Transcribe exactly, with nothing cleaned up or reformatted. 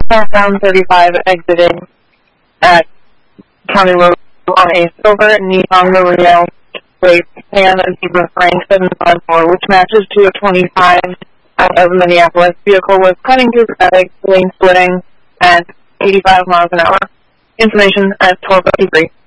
Southbound thirty-five exiting at County Road on a silver Nissan Murano with pan and zebra frame seven five four, which matches to a twenty-five out of Minneapolis. Vehicle was cutting through traffic, lane splitting at eighty-five miles an hour. Information at twelve fifty-three.